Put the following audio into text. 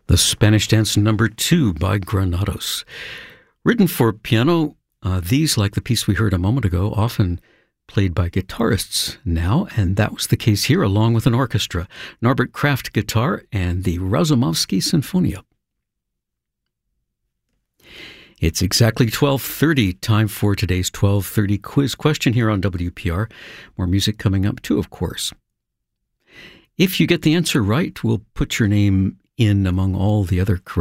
The Spanish Dance No. 2 by Granados. Written for piano, these, like the piece we heard a moment ago, often played by guitarists now, and that was the case here, along with an orchestra. Norbert Kraft guitar and the Razumovsky Sinfonia. It's exactly 12:30, time for today's 12:30 quiz question here on WPR. More music coming up too, of course. If you get the answer right, we'll put your name in among all the other correct